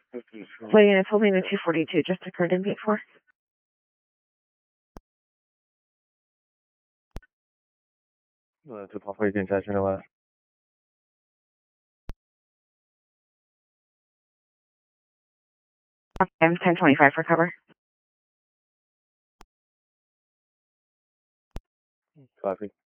Flight units holding the 242 just occurred in Gate 4. To跑飞进站身的话。 I'm 1025 for cover. Copy.